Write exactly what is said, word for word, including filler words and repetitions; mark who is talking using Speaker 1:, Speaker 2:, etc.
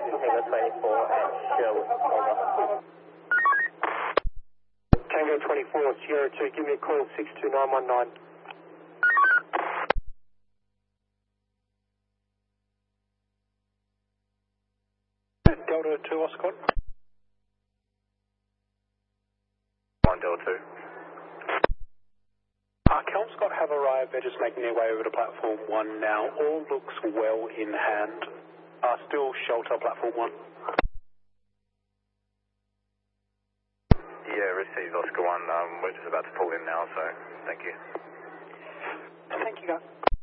Speaker 1: Tango twenty-four at Sherwood, over.
Speaker 2: Tango twenty-four, Sierra two, give me a call, six two nine one nine. Delta two, Oscar.
Speaker 3: One Delta two.
Speaker 2: Uh, Kelm Scott have arrived, they're just making their way over to platform one now. All looks well in hand. Uh, still shelter platform one.
Speaker 3: Yeah, received Oscar one. Um, we're just about to pull in now, so thank you.
Speaker 2: Thank you, guys.